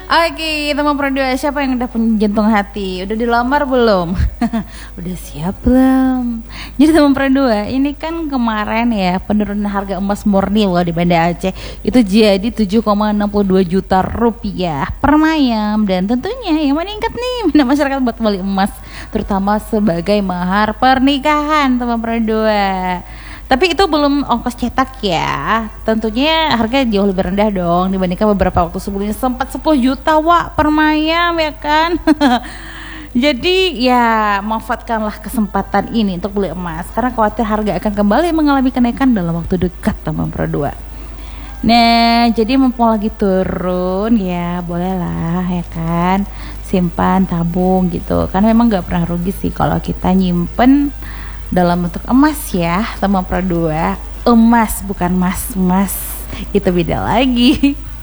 Oke, teman berdua, siapa yang udah punya jantung hati? Udah dilamar belum? Udah siap belum? Jadi teman berdua, ini kan kemarin ya penurunan harga emas murni loh di Banda Aceh itu jadi 7,62 juta rupiah per mayam, dan tentunya yang meningkat nih minat masyarakat buat beli emas, terutama sebagai mahar pernikahan teman berdua. Tapi itu belum ongkos cetak ya. Tentunya harga jauh lebih rendah dong dibandingkan beberapa waktu sebelumnya, sempat 10 juta wak per mayam ya kan. Jadi ya manfaatkanlah kesempatan ini untuk beli emas, karena khawatir harga akan kembali mengalami kenaikan dalam waktu dekat teman berdua. Nah, jadi mumpung lagi turun ya bolehlah ya kan, simpan tabung gitu. Karena memang gak pernah rugi sih kalau kita nyimpen dalam bentuk emas ya teman berdua. Emas bukan mas-mas, itu beda lagi.